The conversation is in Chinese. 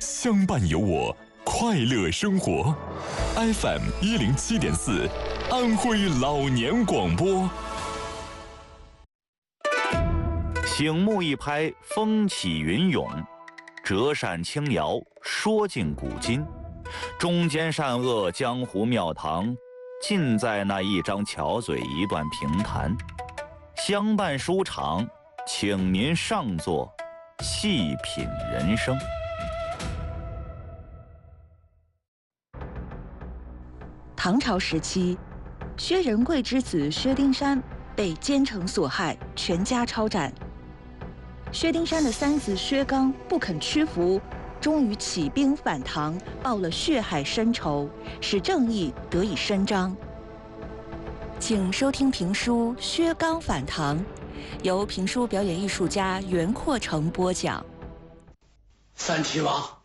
相伴有我，快乐生活。FM107.4，安徽老年广播。 醒目一拍，风起云涌；折扇轻摇，说尽古今。中间善恶，江湖庙堂，尽在那一张巧嘴，一段评弹。相伴书场，请您上座，细品人生。 唐朝时期，薛仁贵之子薛丁山被奸臣所害，全家抄斩。薛丁山的三子薛刚不肯屈服，终于起兵反唐，报了血海深仇，使正义得以伸张。请收听评书《薛刚反唐》，由评书表演艺术家袁阔成播讲。 三齐王，